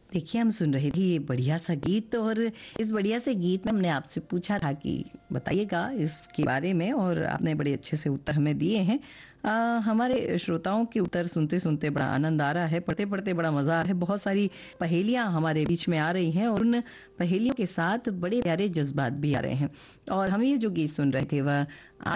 देखिए, हम सुन रहे थे ये बढ़िया सा गीत और इस बढ़िया से गीत में हमने आपसे पूछा था कि बताइएगा इसके बारे में और आपने बड़े अच्छे से उत्तर हमें दिए हैं। हमारे श्रोताओं के उत्तर सुनते-सुनते बड़ा आनंद आ रहा है, पढ़ते-पढ़ते बड़ा मज़ा आ रहा है। बहुत सारी पहेलियाँ हमारे बीच में आ रही हैं और उन पहेलियों के साथ बड़े प्यारे जज़्बात भी आ रहे हैं। और हम ये जो गीत सुन रहे थे वह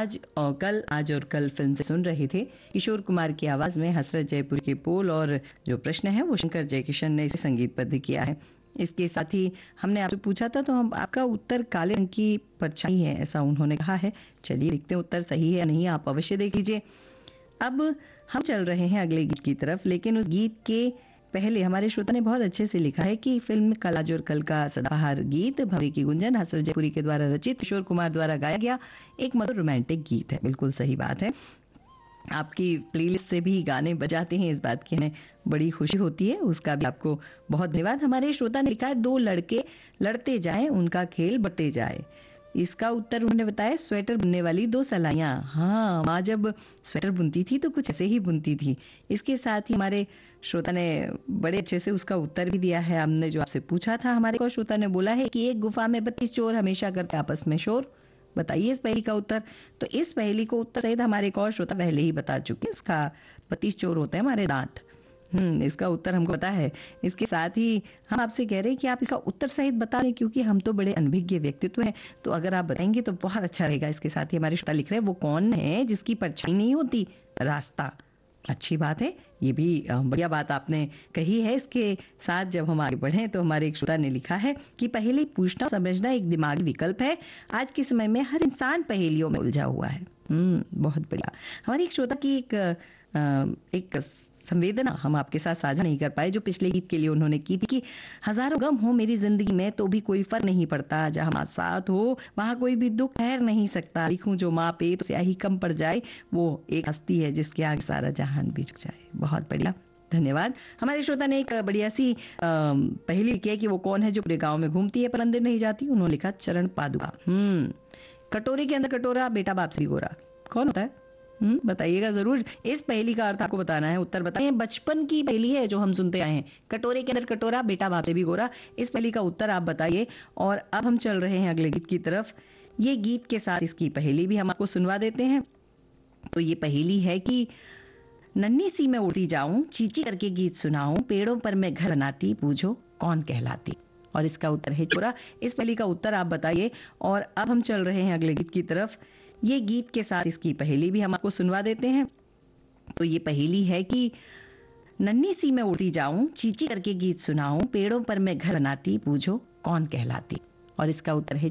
आज और कल फ़िल्म से सुन रहे थे। किशोर कुमार की आवाज़ में हसरत जयपुर के बोल और जो प्रश्न है वो शंकर जयकिशन ने इसे संगीतबद्ध किया है। इसके साथ ही हमने आपसे पूछा था तो हम आपका उत्तर काले रंग की परछाई है ऐसा उन्होंने कहा है। चलिए देखते हैं उत्तर सही है या नहीं, आप अवश्य देख लीजिए। अब हम चल रहे हैं अगले गीत की तरफ, लेकिन उस गीत के पहले हमारे श्रोता ने बहुत अच्छे से लिखा है कि फिल्म कल आज और कल का सदाबहार गीत भव्य की गुंजन हसरत जयपुरी के द्वारा रचित किशोर कुमार द्वारा गाया गया एक मधुर रोमांटिक गीत है। बिल्कुल सही बात है। आपकी प्लेलिस्ट से भी गाने बजाते हैं, इस बात की हमें बड़ी खुशी होती है। उसका भी आपको बहुत धन्यवाद। हमारे श्रोता ने लिखा है दो लड़के लड़ते जाएं उनका खेल बढ़ते जाए। इसका उत्तर उन्होंने बताया स्वेटर बुनने वाली दो सलाइयाँ। हाँ, माँ जब स्वेटर बुनती थी तो कुछ ऐसे ही बुनती थी। इसके साथ ही हमारे श्रोता ने बड़े अच्छे से उसका उत्तर भी दिया है। हमने जो आपसे पूछा था, हमारे को श्रोता ने बोला है कि एक गुफा में 32 चोर हमेशा करते आपस में शोर। बताइए इस पहेली का उत्तर। तो इस पहेली को उत्तर सहित हमारे एक और श्रोता पहले ही बता चुके हैं। इसका 32 चोर होते हैं हमारे दांत। इसका उत्तर हमको पता है। इसके साथ ही हम आपसे कह रहे हैं कि आप इसका उत्तर सहित बता दें, क्योंकि हम तो बड़े अनभिज्ञ व्यक्तित्व हैं। तो अगर आप बताएंगे तो बहुत अच्छा रहेगा। इसके साथ ही हमारे श्रोता लिख रहे हैं वो कौन है जिसकी परछाई नहीं होती? रास्ता। अच्छी बात है, ये भी बढ़िया बात आपने कही है। इसके साथ जब हम आगे बढ़ें तो हमारे एक श्रोता ने लिखा है कि पहेली पूछना समझना एक दिमागी विकल्प है। आज के समय में हर इंसान पहेलियों में उलझा हुआ है। बहुत बढ़िया। हमारी एक श्रोता की एक संवेदना हम आपके साथ साझा नहीं कर पाए, जो पिछले गीत के लिए उन्होंने की थी कि हजारों गम हो मेरी जिंदगी में तो भी कोई फर्क नहीं पड़ता, जहां माँ साथ हो वहां कोई भी दुख ठहर नहीं सकता, लिखूं जो माँ पे तो स्याही कम पड़ जाए, वो एक हस्ती है जिसके आगे सारा जहान भी झुक जाए। बहुत बढ़िया, धन्यवाद। हमारे श्रोता ने एक बढ़िया सी पहेली लिखी है कि वो कौन है जो पूरे गांव में घूमती है पर अंदर नहीं जाती। उन्होंने लिखा चरण पादुका। कटोरे के अंदर कटोरा, बेटा बाप से भी गोरा। कौन होता है? बताइएगा जरूर। इस पहेली का अर्थ आपको बताना है, उत्तर बताएं। बचपन की पहेली है जो हम सुनते आए हैं। कटोरे के अंदर कटोरा, बेटा बाप से भी गोरा। इस पहेली का उत्तर आप बताइए। और अब हम चल रहे हैं अगले गीत की तरफ। ये गीत के साथ इसकी पहेली भी हम आपको सुनवा देते हैं। तो ये पहेली है कि नन्ही सी मैं उड़ती जाऊं, चींची करके गीत सुनाऊं, पेड़ों पर मैं घर बनाती, पूछो कौन कहलाती? और इसका उत्तर है चोरा। इस पहेली का उत्तर आप बताइए। और अब हम चल रहे हैं अगले गीत की तरफ। ये गीत के साथ इसकी पहेली भी हम आपको सुनवा देते हैं। तो ये पहेली है कि नन्ही सी मैं उड़ती जाऊं, चींची करके गीत सुनाऊं, पेड़ों पर मैं घर बनाती, पूछो कौन कहलाती? और इसका उत्तर है